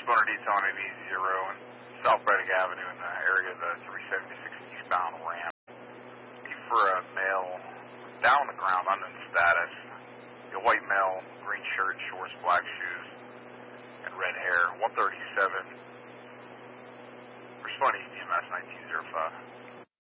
responder detail on AV0 and South Reading Avenue in the area of the 376 eastbound ramp. For a male down on the ground, unknown status, a white male, green shirt, shorts, black shoes, and red hair, 137. Responding EMS 1905.